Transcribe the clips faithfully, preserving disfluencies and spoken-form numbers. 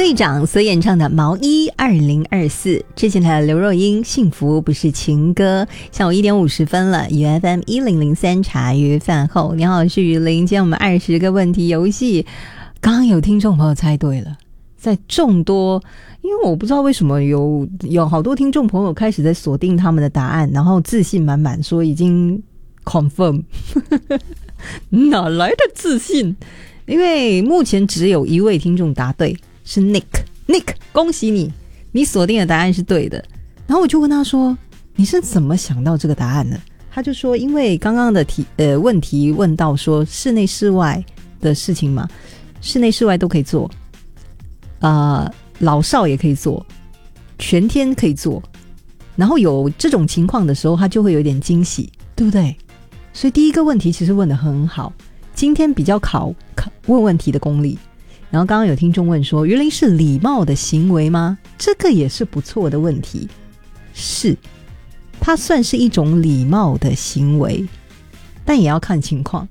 队长所演唱的毛衣二零二四，之前的刘若英幸福不是情歌。下午一点五十分了， U F M 一零零三茶余饭后，你好，我是雨林。今天我们二十个问题游戏，刚刚有听众朋友猜对了，在众多，因为我不知道为什么有有好多听众朋友开始在锁定他们的答案，然后自信满满说已经 confirm 哪来的自信？因为目前只有一位听众答对，是 Nick Nick 恭喜你，你锁定的答案是对的。然后我就问他说，你是怎么想到这个答案的？他就说，因为刚刚的题呃问题问到说室内室外的事情嘛，室内室外都可以做，呃老少也可以做，全天可以做，然后有这种情况的时候他就会有点惊喜，对不对？所以第一个问题其实问得很好，今天比较考考问问题的功力。然后刚刚有听众问说，鱼鳞是礼貌的行为吗？这个也是不错的问题，是，它算是一种礼貌的行为，但也要看情况。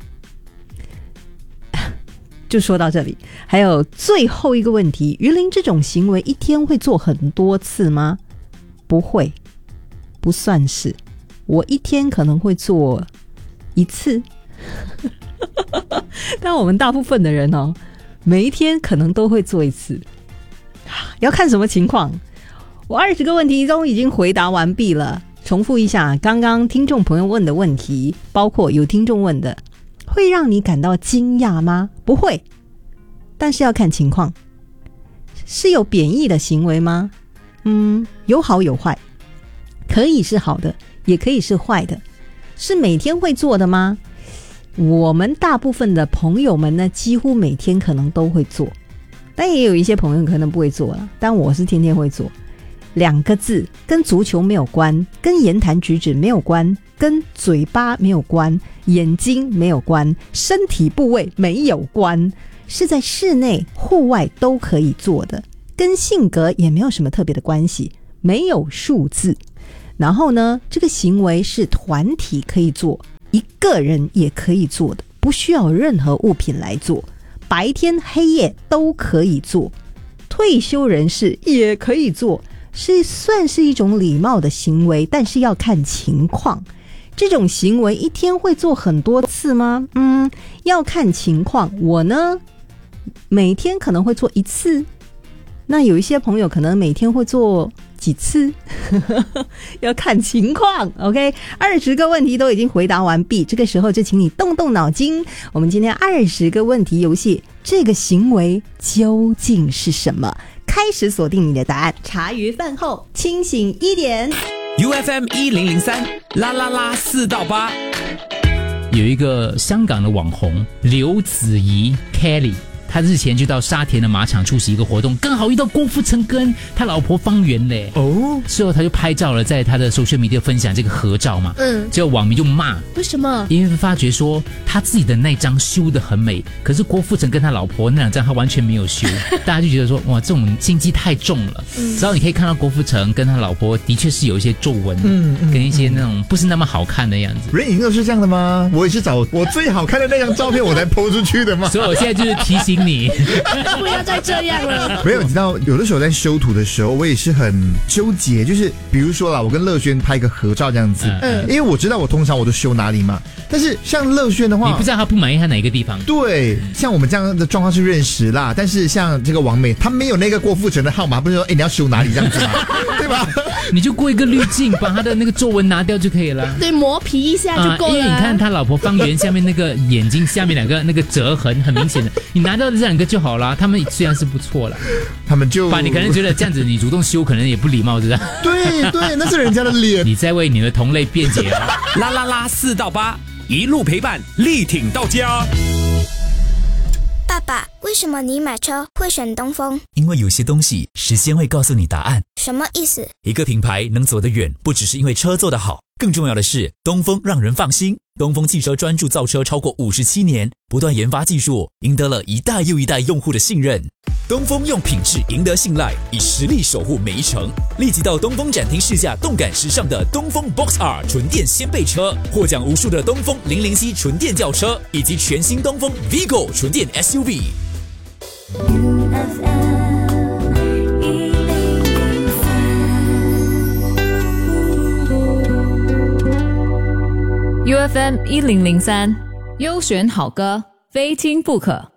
就说到这里，还有最后一个问题，鱼鳞这种行为一天会做很多次吗？不会，不算是，我一天可能会做一次。但我们大部分的人哦，每一天可能都会做一次，要看什么情况。我二十个问题中已经回答完毕了，重复一下刚刚听众朋友问的问题，包括有听众问的，会让你感到惊讶吗？不会，但是要看情况。是有贬义的行为吗？嗯，有好有坏，可以是好的，也可以是坏的。是每天会做的吗？我们大部分的朋友们呢，几乎每天可能都会做，但也有一些朋友可能不会做了，但我是天天会做。两个字，跟足球没有关，跟言谈举止没有关，跟嘴巴没有关，眼睛没有关，身体部位没有关，是在室内户外都可以做的，跟性格也没有什么特别的关系，没有数字。然后呢，这个行为是团体可以做，一个人也可以做的，不需要任何物品来做，白天黑夜都可以做，退休人士也可以做，是算是一种礼貌的行为，但是要看情况。这种行为一天会做很多次吗？嗯，要看情况。我呢，每天可能会做一次，那有一些朋友可能每天会做几次要看情况。 OK， 二十个问题都已经回答完毕，这个时候就请你动动脑筋。我们今天二十个问题游戏，这个行为究竟是什么？开始锁定你的答案，茶余饭后清醒一点。 U F M 一零零三啦啦啦四到八， 有一个香港的网红刘子怡 Kelly，他日前就到沙田的马场出席一个活动，刚好遇到郭富城跟他老婆方圆嘞。哦，之后他就拍照了，在他的 social media 分享这个合照嘛。嗯，结果网民就骂， 为什么？ 因为发觉说他自己的那张修得很美，可是郭富城跟他老婆那两张他完全没有修，大家就觉得说哇，这种心机太重了。嗯，然后你可以看到郭富城跟他老婆的确是有一些皱纹，嗯，跟一些那种不是那么好看的样子。 人影都是这样的吗？我也是找我最好看的那张照片我才 po 出去的吗？ 所以我现在就是提醒你不要再这样了。 没有，你知道有的时候在修图的时候我也是很纠结，就是比如说啦，我跟乐轩拍一个合照这样子，嗯，因为我知道我通常我都修哪里嘛，但是像乐轩的话， 你不知道他不满意他哪一个地方。 对，像我们这样的状况是认识啦，但是像这个王美她没有那个郭富城的号码，不是说哎你要修哪里这样子嘛对吧？ 你就过一个滤镜把他的那个皱纹拿掉就可以了。 对，磨皮一下就够了，啊， 因为你看他老婆方圆下面那个眼睛下面两个那个折痕很明显的，你拿掉这两个就好了。他们虽然是不错了， 他们就把你可能觉得这样子你主动修可能也不礼貌，是吧？ 对对，那是人家的脸。 你在为你的同类辩解啊！ 啦啦啦四到八，一路陪伴，力挺到家。 爸爸，为什么你买车会选东风？ 因为有些东西时间会告诉你答案。 什么意思？ 一个品牌能走得远，不只是因为车做得好，更重要的是东风让人放心。东风汽车专注造车超过五十七年，不断研发技术，赢得了一代又一代用户的信任。东风用品质赢得信赖，以实力守护每一程。立即到东风展厅试驾动感时尚的东风 Box R 纯电掀背车，获奖无数的东风零零七纯电轿车，以及全新东风 Vigo 纯电 S U V。 U F M 一零零三，优选好歌，非听不可。